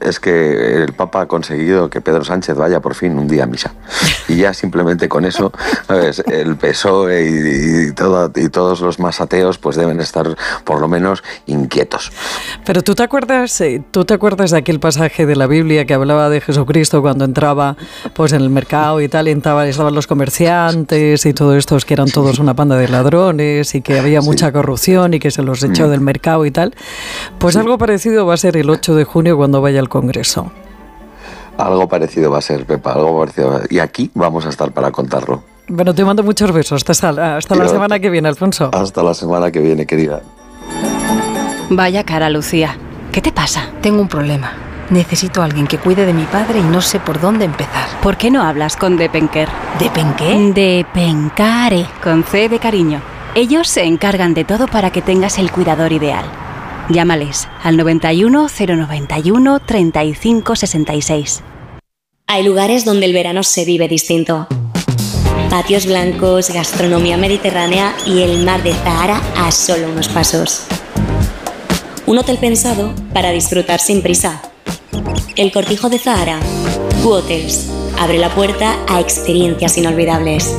es que el Papa ha conseguido que Pedro Sánchez vaya por fin un día a misa. Y ya simplemente con eso, ¿sabes? El PSOE y todos los más ateos pues deben estar por lo menos inquietos. Pero ¿tú te acuerdas de aquel pasaje de la Biblia que hablaba de Jesucristo cuando entraba pues en el mercado y tal, y estaban los comerciantes y todos estos que eran todos una panda de ladrones y que había mucha corrupción y que se los echó del mercado y tal? Pues algo parecido va a ser el 8 de junio cuando vaya al Congreso. Algo parecido va a ser, Pepa, algo parecido. Y aquí vamos a estar para contarlo. Bueno, te mando muchos besos. Hasta la semana que viene, Alfonso. Hasta la semana que viene, querida. Vaya cara, Lucía. ¿Qué te pasa? Tengo un problema. Necesito a alguien que cuide de mi padre y no sé por dónde empezar. ¿Por qué no hablas con Depenker? ¿Depenqué? Depencare, con C de cariño. Ellos se encargan de todo para que tengas el cuidador ideal. Llámales al 91 091 35 66. Hay lugares donde el verano se vive distinto. Patios blancos, gastronomía mediterránea y el mar de Zahara a solo unos pasos. Un hotel pensado para disfrutar sin prisa. El Cortijo de Zahara. Q-Hotels. Abre la puerta a experiencias inolvidables.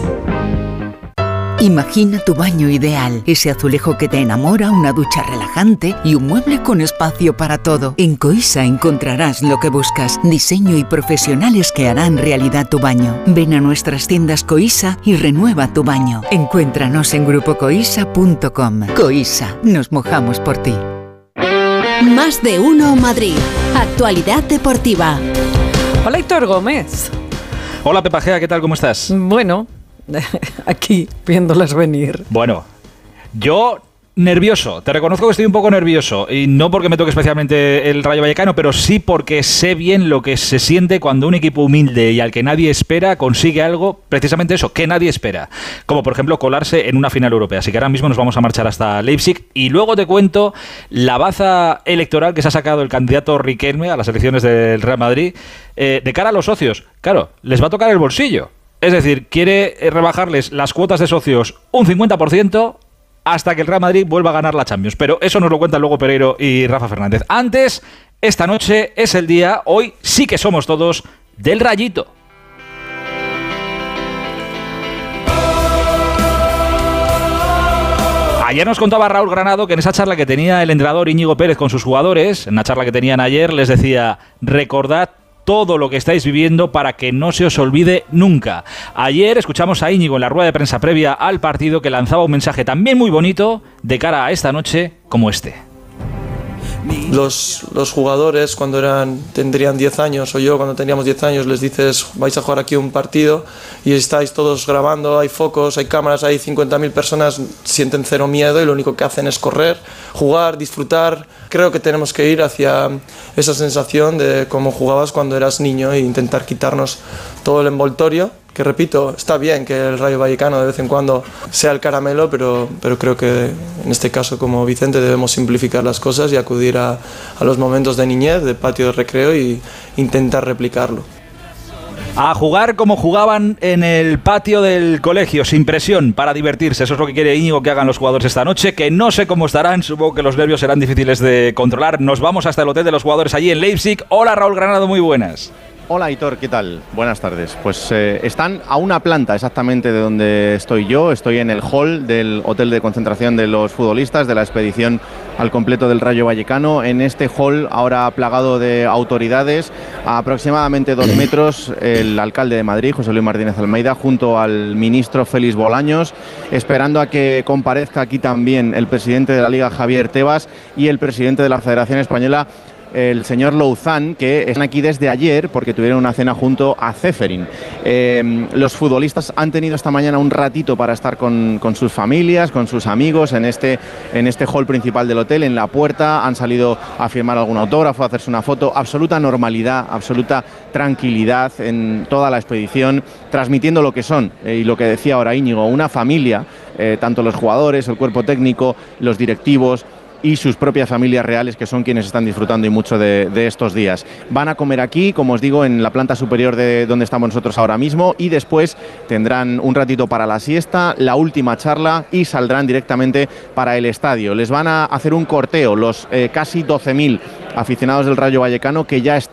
Imagina tu baño ideal, ese azulejo que te enamora, una ducha relajante y un mueble con espacio para todo. En Coisa encontrarás lo que buscas, diseño y profesionales que harán realidad tu baño. Ven a nuestras tiendas Coisa y renueva tu baño. Encuéntranos en grupocoisa.com. Coisa, nos mojamos por ti. Más de uno Madrid. Actualidad deportiva. Hola, Héctor Gómez. Hola, Pepa Gea, ¿qué tal? ¿Cómo estás? Bueno, aquí, viéndolas venir. Bueno, yo nervioso, te reconozco que estoy un poco nervioso, y no porque me toque especialmente el Rayo Vallecano, pero sí porque sé bien lo que se siente cuando un equipo humilde y al que nadie espera consigue algo, precisamente eso, que nadie espera, como por ejemplo colarse en una final europea. Así que ahora mismo nos vamos a marchar hasta Leipzig y luego te cuento la baza electoral que se ha sacado el candidato Riquelme a las elecciones del Real Madrid de cara a los socios. Claro, les va a tocar el bolsillo. Es decir, quiere rebajarles las cuotas de socios un 50% hasta que el Real Madrid vuelva a ganar la Champions. Pero eso nos lo cuentan luego Pereiro y Rafa Fernández. Antes, esta noche es el día, hoy sí que somos todos, del Rayito. Ayer nos contaba Raúl Granado que en esa charla que tenía el entrenador Íñigo Pérez con sus jugadores, en una charla que tenían ayer, les decía: recordad todo lo que estáis viviendo para que no se os olvide nunca. Ayer escuchamos a Íñigo en la rueda de prensa previa al partido, que lanzaba un mensaje también muy bonito de cara a esta noche como este. Los jugadores cuando tendrían 10 años o yo cuando teníamos 10 años les dices vais a jugar aquí un partido y estáis todos grabando, hay focos, hay cámaras, hay 50.000 personas, sienten cero miedo y lo único que hacen es correr, jugar, disfrutar. Creo que tenemos que ir hacia esa sensación de cómo jugabas cuando eras niño e intentar quitarnos todo el envoltorio. Que repito, está bien que el Rayo Vallecano de vez en cuando sea el caramelo, pero creo que en este caso como Vicente debemos simplificar las cosas y acudir a los momentos de niñez, de patio de recreo y intentar replicarlo. A jugar como jugaban en el patio del colegio, sin presión, para divertirse. Eso es lo que quiere Íñigo que hagan los jugadores esta noche, que no sé cómo estarán, supongo que los nervios serán difíciles de controlar. Nos vamos hasta el hotel de los jugadores allí en Leipzig. Hola, Raúl Granado, muy buenas. Hola, Hitor, ¿qué tal? Buenas tardes. Pues están a una planta exactamente de donde estoy yo. Estoy en el hall del hotel de concentración de los futbolistas de la expedición al completo del Rayo Vallecano. En este hall, ahora plagado de autoridades, a aproximadamente 2 metros, el alcalde de Madrid, José Luis Martínez Almeida, junto al ministro Félix Bolaños, esperando a que comparezca aquí también el presidente de la Liga, Javier Tebas, y el presidente de la Federación Española, el señor Louzán, que están aquí desde ayer porque tuvieron una cena junto a Ceferin. Los futbolistas han tenido esta mañana un ratito para estar con sus familias, con sus amigos en este hall principal del hotel. En la puerta han salido a firmar algún autógrafo, a hacerse una foto. Absoluta normalidad, absoluta tranquilidad en toda la expedición, transmitiendo lo que son, y lo que decía ahora Íñigo, una familia, tanto los jugadores, el cuerpo técnico, los directivos y sus propias familias reales, que son quienes están disfrutando y mucho de estos días. Van a comer aquí, como os digo, en la planta superior de donde estamos nosotros ahora mismo, y después tendrán un ratito para la siesta, la última charla, y saldrán directamente para el estadio. Les van a hacer un corteo los casi 12.000 aficionados del Rayo Vallecano que ya están